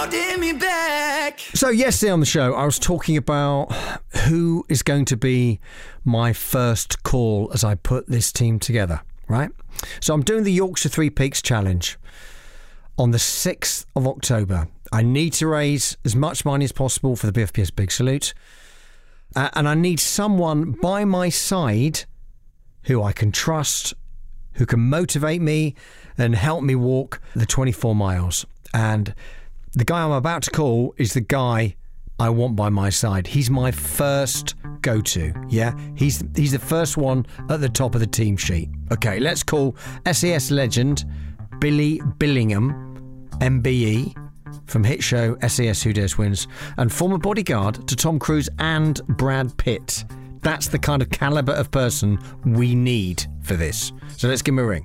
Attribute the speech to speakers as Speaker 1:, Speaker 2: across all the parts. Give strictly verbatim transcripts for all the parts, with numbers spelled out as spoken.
Speaker 1: Me back.
Speaker 2: So yesterday on the show, I was talking about who is going to be my first call as I put this team together, right? So I'm doing the Yorkshire Three Peaks Challenge on the sixth of October. I need to raise as much money as possible for the B F P S Big Salute. Uh, and I need someone by my side who I can trust, who can motivate me and help me walk the twenty-four miles. And the guy I'm about to call is the guy I want by my side. He's my first go-to, yeah? He's he's the first one at the top of the team sheet. Okay, let's call S E S legend Billy Billingham, M B E, from hit show S E S Who Dares Wins, and former bodyguard to Tom Cruise and Brad Pitt. That's the kind of calibre of person we need for this. So let's give him a ring.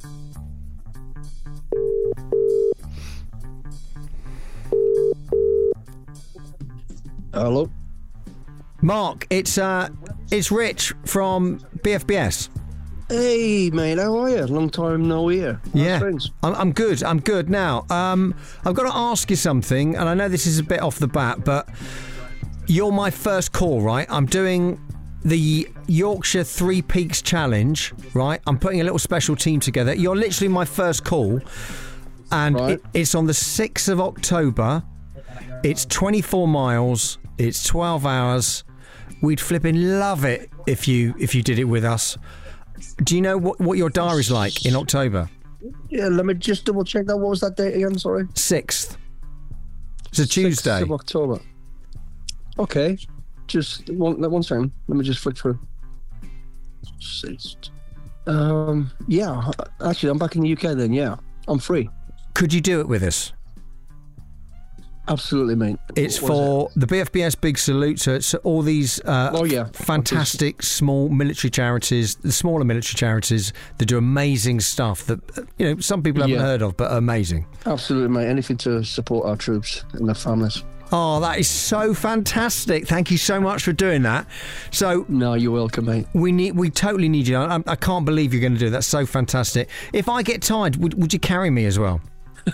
Speaker 3: Hello,
Speaker 2: Mark. It's uh, it's Rich from B F B S.
Speaker 3: hey mate, how are you? Long time no hear. How's
Speaker 2: Yeah,
Speaker 3: things?
Speaker 2: I'm, I'm good. I'm good now. Um, I've got to ask you something, and I know this is a bit off the bat, but you're my first call, right? I'm doing the Yorkshire Three Peaks Challenge, right? I'm putting a little special team together. You're literally my first call, and
Speaker 3: Right.
Speaker 2: it, it's on the sixth of October. It's twenty-four miles. It's twelve hours. We'd flipping love it if you if you did it with us. Do you know what, what your diary's like in October?
Speaker 3: Yeah, let me just double check that. What was that date again? Sorry.
Speaker 2: sixth. It's a Tuesday.
Speaker 3: sixth of October. Okay, just one one second. Let me just flick through. Sixth. Um. Yeah. Actually, I'm back in the U K then. Yeah, I'm free.
Speaker 2: Could you do it with us?
Speaker 3: Absolutely, mate.
Speaker 2: It's
Speaker 3: What
Speaker 2: for the B F B S Big Salute, so it's all these uh,
Speaker 3: Oh, yeah.
Speaker 2: fantastic small military charities, the smaller military charities that do amazing stuff that, you know, some people haven't
Speaker 3: Yeah.
Speaker 2: heard of, but are amazing.
Speaker 3: Absolutely, mate. Anything to support our troops and their families.
Speaker 2: Oh, that is so fantastic. Thank you so much for doing that. So
Speaker 3: No, you're welcome, mate.
Speaker 2: we need, we totally need you. I, I can't believe you're going to do that. That's so fantastic. If I get tired, would, would you carry me as well?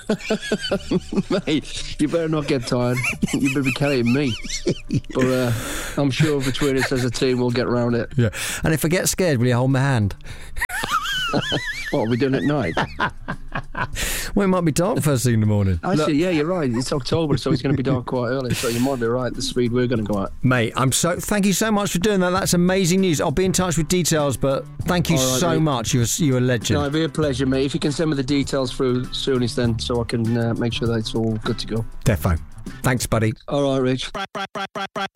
Speaker 3: Mate, you better not get tired. You better be carrying me. But uh, I'm sure between us as a team, we'll get around it.
Speaker 2: Yeah. And if I get scared, will you hold my hand?
Speaker 3: What are we doing at night?
Speaker 2: Well, it might be dark first thing in the morning.
Speaker 3: Actually, yeah, you're right. It's October, so it's going to be dark quite early. So you might be right. The speed we're going to go at.
Speaker 2: Mate, I'm so thank you so much for doing that. That's amazing news. I'll be in touch with details, but thank you
Speaker 3: All right,
Speaker 2: so
Speaker 3: mate.
Speaker 2: much. You're you're a legend.
Speaker 3: No, it'd be a pleasure, mate. If you can send me the details through soonest, then, so I can uh, make sure that it's all good to go.
Speaker 2: Defo. Thanks, buddy.
Speaker 3: All right, Rich.